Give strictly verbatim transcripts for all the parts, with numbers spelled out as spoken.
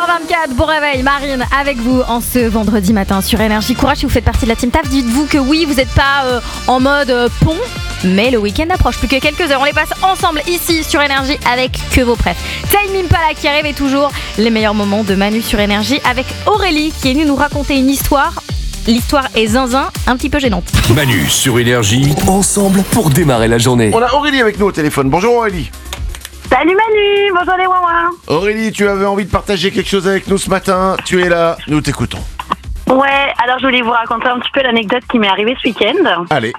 heures vingt-quatre, bon réveil, Marine avec vous en ce vendredi matin sur Énergie. Courage si vous faites partie de la Team Taf, dites-vous que oui, vous n'êtes pas euh, en mode euh, pont, mais le week-end approche, plus que quelques heures. On les passe ensemble ici sur Énergie avec que vos prefs. Time Impala qui arrive et toujours les meilleurs moments de Manu sur Énergie avec Aurélie qui est venue nous raconter une histoire. L'histoire est zinzin, un petit peu gênante. Manu sur Énergie, ensemble pour démarrer la journée. On a Aurélie avec nous au téléphone. Bonjour Aurélie. Salut Manu, bonjour les ouin-ouin. Aurélie, tu avais envie de partager quelque chose avec nous ce matin. Tu es là, nous t'écoutons. Ouais, alors je voulais vous raconter un petit peu l'anecdote qui m'est arrivée ce week-end. Allez.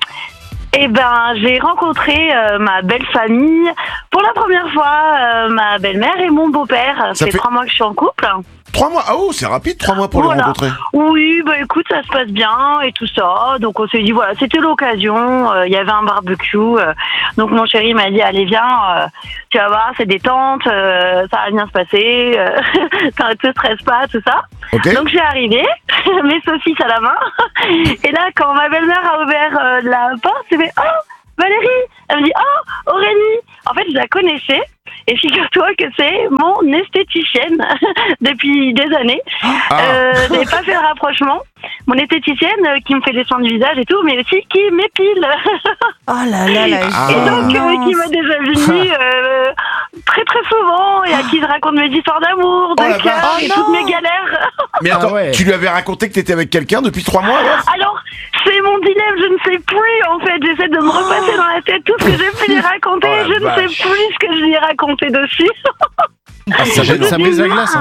Eh ben, j'ai rencontré euh, ma belle famille pour la première fois, euh, ma belle-mère et mon beau-père. Ça fait, fait trois mois que je suis en couple. Trois mois? Ah oh, c'est rapide, trois mois pour voilà. les rencontrer. Oui, bah écoute, ça se passe bien et tout ça. Donc on s'est dit, voilà, c'était l'occasion. Il euh, y avait un barbecue. Euh, donc mon chéri m'a dit, allez viens, euh, tu vas voir, c'est détente, euh, ça va bien se passer. Euh, ça ne te stresse pas, tout ça. Okay. Donc je suis arrivée, mes saucisses à la main. Et là, quand ma belle-mère a ouvert euh, la porte, j'ai fait, oh Valérie. Elle me dit, oh Aurélie. En fait, je la connaissais. Et figure-toi que c'est mon esthéticienne depuis des années. Ah. Euh, je n'avais pas fait le rapprochement. Mon esthéticienne euh, qui me fait des soins du visage et tout, mais aussi qui m'épile. Oh là là là. Ah. Et donc, euh, qui m'a déjà vue euh, très très souvent et à qui je raconte mes histoires d'amour, de oh cœur oh et non. toutes mes galères. Mais attends, ah ouais. tu lui avais raconté que tu étais avec quelqu'un depuis trois mois alors Alors, c'est mon dilemme, je ne sais plus en fait. J'essaie de me repasser dans la tête tout ce que j'ai pu lui raconter. Oh je vache. ne sais plus ce que je lui ai raconté dessus. Ah, ça ça met la glace. Hein.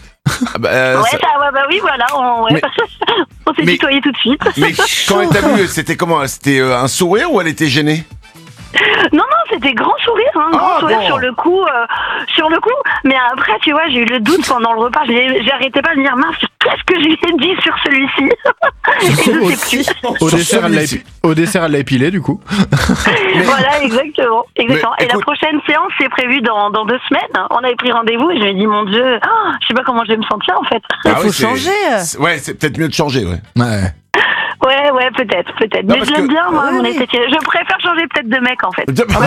Ah bah, euh, ouais, ça... ça, ouais, bah oui, voilà, on, ouais. mais... on s'est tutoyé tout de suite. Mais quand elle t'a vu, c'était comment? C'était euh, un sourire ou elle était gênée? Non, non, c'était grand sourire, hein, grand oh, sourire bon. sur le coup, euh, sur le coup. Mais après, tu vois, j'ai eu le doute pendant le repas. J'ai, j'arrêtais pas de me dire, mince, qu'est-ce que je lui ai dit sur celui-ci? Et je sais plus. Au dessert, elle l'a épi... Au dessert, elle l'a épilé, du coup. Mais... Voilà, exactement, exactement. Mais, et écoute... la prochaine séance, c'est prévu dans, dans deux semaines. On avait pris rendez-vous et je me ai dit, mon Dieu, oh, je sais pas comment je vais me sentir en fait. Il ah, faut oui, changer. C'est... Ouais, c'est peut-être mieux de changer, ouais. Ouais. Ouais, ouais, peut-être, peut-être. Non, mais je l'aime que... bien, moi, oui, mon esthétique. Je préfère changer peut-être de mec, en fait. De... Ah,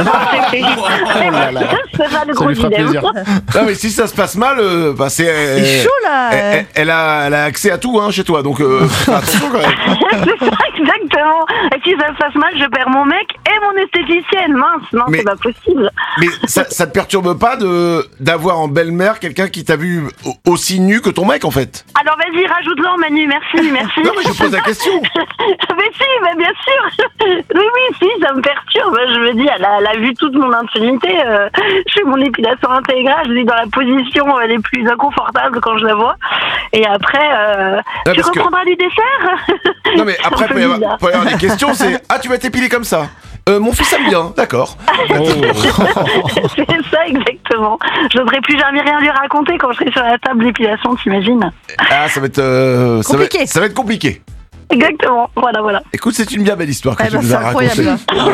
ouais, c'est ça le gros dilemme. Non, mais si ça se passe mal, euh, bah, c'est... Euh, c'est chaud, là. Elle, elle, a, elle a accès à tout, hein, chez toi, donc euh, attention, quand même. C'est ça, exactement. Et si ça se passe mal, je perds mon mec et mon esthéticienne. Mince, non, mais, c'est pas possible. Mais ça, ça te perturbe pas de, d'avoir en belle-mère quelqu'un qui t'a vu aussi nu que ton mec, en fait? Alors, vas-y, rajoute-le, Manu, merci, merci. Non, mais je pose la question. Mais si, mais bien sûr. Oui, oui, si, ça me perturbe. Je me dis, elle a, elle a vu toute mon intimité. Euh, je fais mon épilation intégrale, je dis dans la position euh, les plus inconfortables quand je la vois. Et après, euh, non, tu reprendras que... du dessert. Non, mais après, il peut y avoir, peut y avoir des questions, c'est « Ah, tu vas t'épiler comme ça ?» Euh, mon fils aime bien, d'accord. Oh. C'est ça, exactement. Je n'oserais plus jamais rien lui raconter quand je serai sur la table d'épilation, t'imagines? Ah, ça va être, euh, ça, va être ça va être compliqué. Exactement, voilà, voilà. Écoute, c'est une bien belle histoire que eh tu ben, nous as racontée.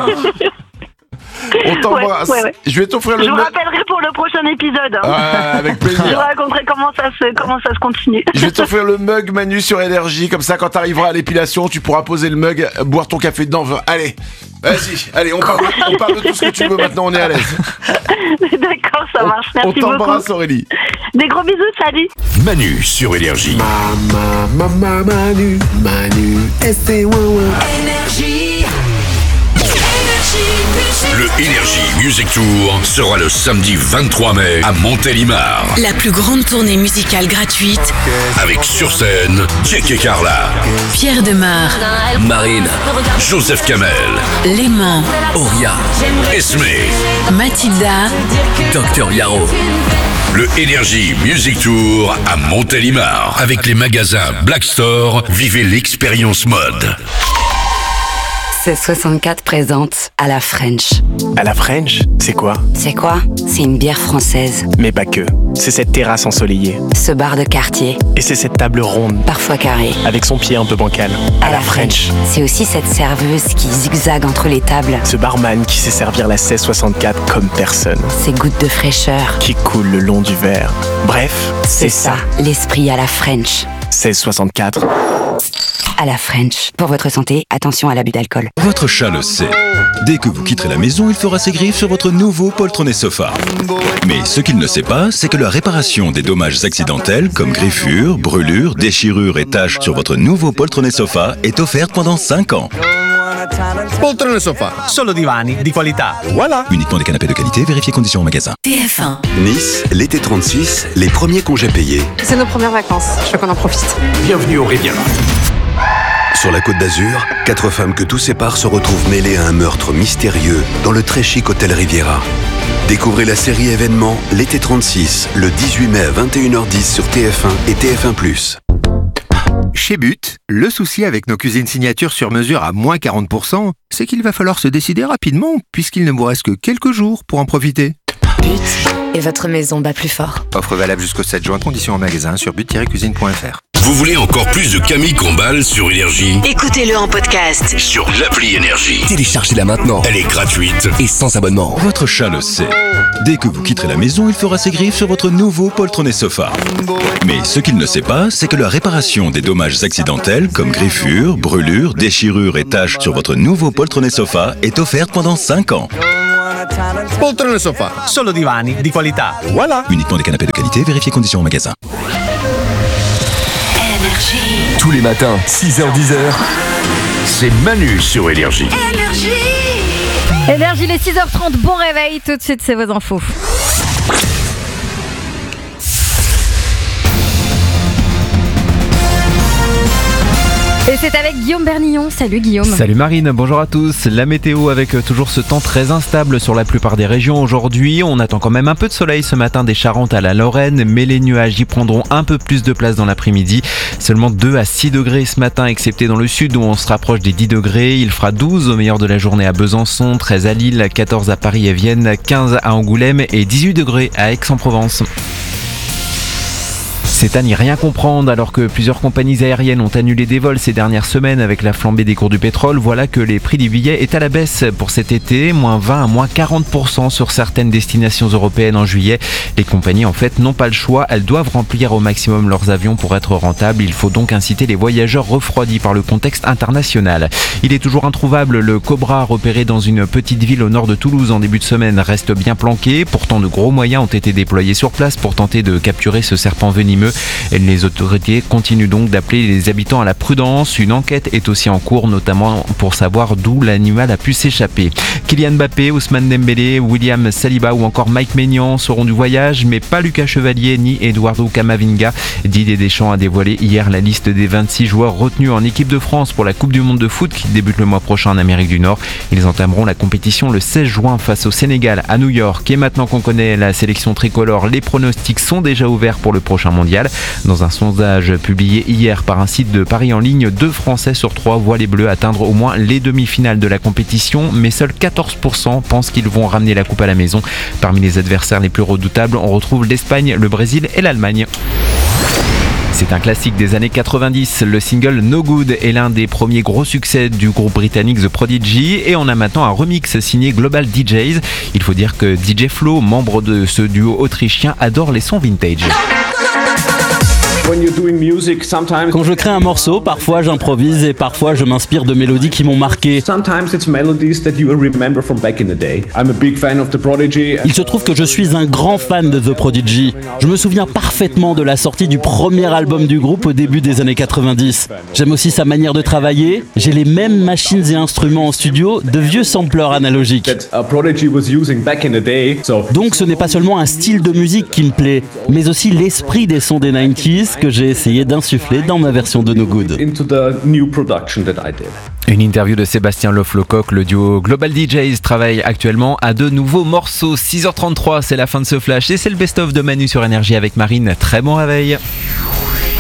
On t'embrasse. Ouais, ouais, ouais. Je vais t'offrir le. Je vous me... rappellerai pour le prochain épisode. Hein. Ouais, avec plaisir. Je vous raconterai comment ça se comment ça se continue. Je vais t'offrir le mug Manu sur Énergie, comme ça quand t'arriveras à l'épilation, tu pourras poser le mug, boire ton café dedans. Allez, vas-y, allez, on parle, de, on parle de tout ce que tu veux maintenant. On est à l'aise. D'accord, ça marche. Merci beaucoup. On t'embrasse, beaucoup. Aurélie. Des gros bisous, salut. Manu sur Énergie. Mama, mama, Manu, Manu, et c'est ouin-ouin. Énergie. Le Énergie Music Tour sera le samedi vingt-trois mai à Montélimar. La plus grande tournée musicale gratuite avec sur scène Jack et Carla, Pierre Demar, Marine, Joseph Kamel, Léman, Auria, Esme, Mathilda, Docteur Yaro. Le Énergie Music Tour à Montélimar avec les magasins Black Store. Vivez l'expérience mode. seize soixante-quatre présente à la French. À la French, c'est quoi? C'est quoi? C'est une bière française. Mais pas que. C'est cette terrasse ensoleillée. Ce bar de quartier. Et c'est cette table ronde. Parfois carrée. Avec son pied un peu bancal. À, à la, la French. French. C'est aussi cette serveuse qui zigzague entre les tables. Ce barman qui sait servir la seize soixante-quatre comme personne. Ces gouttes de fraîcheur. Qui coulent le long du verre. Bref, c'est, c'est ça. ça. L'esprit à la French. seize soixante-quatre. à la French. Pour votre santé, attention à l'abus d'alcool. Votre chat le sait. Dès que vous quitterez la maison, il fera ses griffes sur votre nouveau poltronné sofa. Mais ce qu'il ne sait pas, c'est que la réparation des dommages accidentels comme griffures, brûlures, déchirures et taches sur votre nouveau poltronné sofa est offerte pendant cinq ans. Poltrone sofa. Solo divani di qualità. Voilà. Uniquement des canapés de qualité, vérifiez conditions au magasin. T F un. Nice, l'été trente-six, les premiers congés payés. C'est nos premières vacances, je veux qu'on en profite. Bienvenue au Riviera. Sur la Côte d'Azur, quatre femmes que tout sépare se retrouvent mêlées à un meurtre mystérieux dans le très chic hôtel Riviera. Découvrez la série événement L'été trente-six, le dix-huit mai à vingt et une heures dix sur T F un et T F un plus. Chez But, le souci avec nos cuisines signature sur mesure à moins quarante pour cent, c'est qu'il va falloir se décider rapidement puisqu'il ne vous reste que quelques jours pour en profiter. But et votre maison bat plus fort. Offre valable jusqu'au sept juin, conditions en magasin sur but tiret cuisine point f r. Vous voulez encore plus de Camille Combal sur Énergie? Écoutez-le en podcast sur l'appli Énergie. Téléchargez-la maintenant. Elle est gratuite et sans abonnement. Votre chat le sait. Dès que vous quitterez la maison, il fera ses griffes sur votre nouveau poltronné sofa. Mais ce qu'il ne sait pas, c'est que la réparation des dommages accidentels comme griffures, brûlures, déchirures et taches sur votre nouveau poltronné sofa est offerte pendant cinq ans. Poltrone sofa. Solo divani di qualità. Voilà. Uniquement des canapés de qualité, vérifiez conditions au magasin. Tous les matins, six heures dix, c'est Manu sur Énergie. Énergie Énergie, les six heures trente, bon réveil, tout de suite c'est vos infos. Et c'est avec Guillaume Bernillon. Salut Guillaume. Salut Marine, bonjour à tous. La météo avec toujours ce temps très instable sur la plupart des régions aujourd'hui. On attend quand même un peu de soleil ce matin des Charentes à la Lorraine, mais les nuages y prendront un peu plus de place dans l'après-midi. Seulement deux à six degrés ce matin, excepté dans le sud où on se rapproche des dix degrés. Il fera douze au meilleur de la journée à Besançon, treize à Lille, quatorze à Paris et Vienne, quinze à Angoulême et dix-huit degrés à Aix-en-Provence. C'est à n'y rien comprendre alors que plusieurs compagnies aériennes ont annulé des vols ces dernières semaines avec la flambée des cours du pétrole. Voilà que les prix du billet est à la baisse pour cet été, moins vingt à moins quarante pour cent sur certaines destinations européennes en juillet. Les compagnies en fait n'ont pas le choix, elles doivent remplir au maximum leurs avions pour être rentables. Il faut donc inciter les voyageurs refroidis par le contexte international. Il est toujours introuvable, le Cobra repéré dans une petite ville au nord de Toulouse en début de semaine reste bien planqué. Pourtant de gros moyens ont été déployés sur place pour tenter de capturer ce serpent venimeux. Les autorités continuent donc d'appeler les habitants à la prudence. Une enquête est aussi en cours, notamment pour savoir d'où l'animal a pu s'échapper. Kylian Mbappé, Ousmane Dembélé, William Saliba ou encore Mike Maignan seront du voyage, mais pas Lucas Chevalier ni Eduardo Camavinga. Didier Deschamps a dévoilé hier la liste des vingt-six joueurs retenus en équipe de France pour la Coupe du Monde de foot qui débute le mois prochain en Amérique du Nord. Ils entameront la compétition le seize juin face au Sénégal à New York. Et maintenant qu'on connaît la sélection tricolore, les pronostics sont déjà ouverts pour le prochain mondial. Dans un sondage publié hier par un site de paris en ligne, deux Français sur trois voient les Bleus atteindre au moins les demi-finales de la compétition, mais seuls quatorze pour cent pensent qu'ils vont ramener la coupe à la maison. Parmi les adversaires les plus redoutables, on retrouve l'Espagne, le Brésil et l'Allemagne. C'est un classique des années quatre-vingt-dix. Le single No Good est l'un des premiers gros succès du groupe britannique The Prodigy et on a maintenant un remix signé Global D Js. Il faut dire que D J Flo, membre de ce duo autrichien, adore les sons vintage. Quand je crée un morceau, parfois j'improvise et parfois je m'inspire de mélodies qui m'ont marqué. Il se trouve que je suis un grand fan de The Prodigy. Je me souviens parfaitement de la sortie du premier album du groupe au début des années quatre-vingt-dix. J'aime aussi sa manière de travailler. J'ai les mêmes machines et instruments en studio, de vieux sampleurs analogiques. Donc ce n'est pas seulement un style de musique qui me plaît, mais aussi l'esprit des sons des quatre-vingt-dix que j'ai essayé d'insuffler dans ma version de No Good. Une interview de Sébastien Loflocoq, le duo Global D Js travaille actuellement à de nouveaux morceaux. six heures trente-trois, c'est la fin de ce flash et c'est le best-of de Manu sur Énergie avec Marine. Très bon réveil.